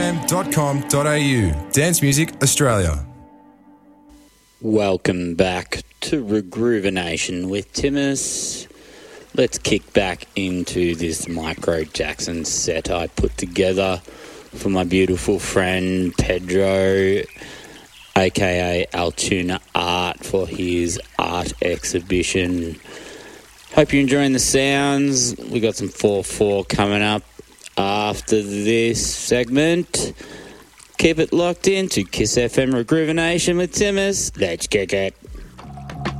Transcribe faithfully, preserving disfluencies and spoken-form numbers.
m dot com dot a u. Dance Music Australia. Welcome back to Regroovination with Timus. Let's kick back into this Micro Jackson set I put together for my beautiful friend Pedro, aka Altoona Art, for his art exhibition. Hope you're enjoying the sounds. We got some four four coming up after this segment. Keep it locked in to Kiss F M Regroovination with Timus. Let's kick it.